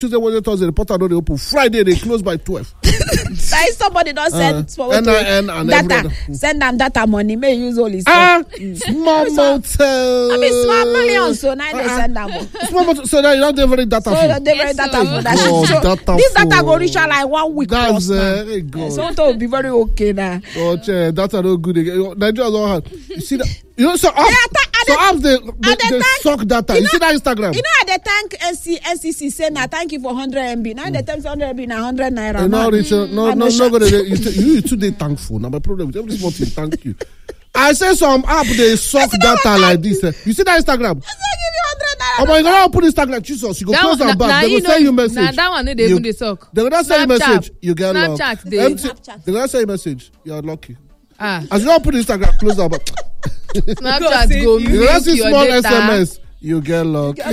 Tuesday, Wednesday, Thursday, the portal don't open. Friday, they close by 12. Like somebody don't send NIN and data. Send them data money. May use all this. Small motel. I mean, small millions. So now they send them. Small motel. So now you don't deliver data. So they deliver data for that. This data go reach like 1 week. That's So it will be very okay now. Oh, data no good again. Nigeria don't have. You see that? You know, so apps they suck data. You see that Instagram? You know how they thank NCC saying I thank you for 100 MB. Now they tell 100 MB now 100 naira. No, Richard, no. You today thankful. Now my problem with every small thing. Thank you. I say some app they suck data like this. You see that Instagram? I give you 100 naira. Oh my God! Open Instagram, Jesus. You go close and back. They will send you message. Nah, that one they even they suck. They will send you message. You get lucky. Snapchat. They will send you message. You are lucky. As you don't put Instagram, close and back. Snapchat go you don't see small data. SMS. You get lucky.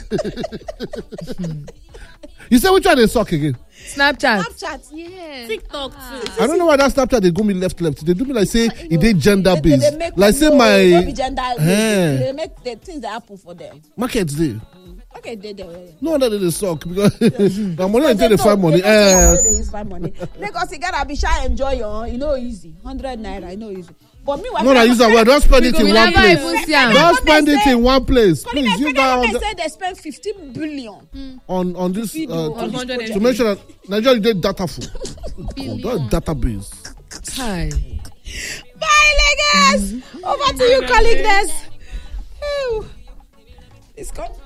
You say which one they suck again? Snapchat. Yeah. TikTok too. I don't know why that Snapchat they go me left. They do me like say it is gender based. They make Like say my they make the things that happen for them. markets there. Okay, they. No, that they suck because the money they find money. They find money. Because you gotta be shy, enjoy your, easy. 100 naira, easy. But me, No, use that word. Don't spend it in one place. Don't Don't spend it in one place. Please use that they say they spend 15 billion on this on to make sure that Nigeria get data full. That database. Hi. Bye, Lagos. Over to you, colleague. It's gone.